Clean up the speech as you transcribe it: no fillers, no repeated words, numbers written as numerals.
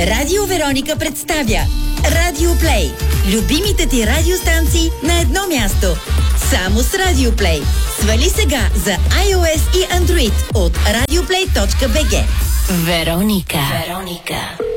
Радио Вероника представя Радио Плей. Любимите ти радиостанции на едно място. Само с Радио Плей. Свали сега за iOS и Android от radioplay.bg. Вероника.